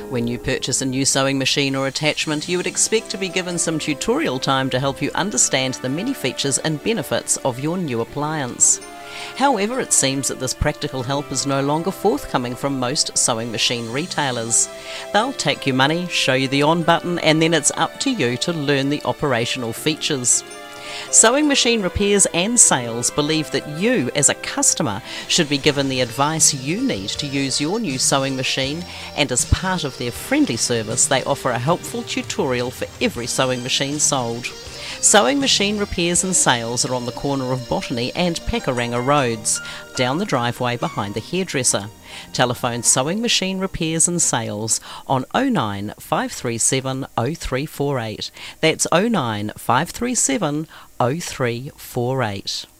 When you purchase a new sewing machine or attachment, you would expect to be given some tutorial time to help you understand the many features and benefits of your new appliance. However, it seems that this practical help is no longer forthcoming from most sewing machine retailers. They'll take your money, show you the on button, and then it's up to you to learn the operational features. Sewing Machine Repairs and Sales believe that you, as a customer, should be given the advice you need to use your new sewing machine, and as part of their friendly service, they offer a helpful tutorial for every sewing machine sold. Sewing Machine Repairs and Sales are on the corner of Botany and Pakuranga Roads, down the driveway behind the hairdresser. Telephone Sewing Machine Repairs and Sales on 09 537 0348. That's 09 537 0348.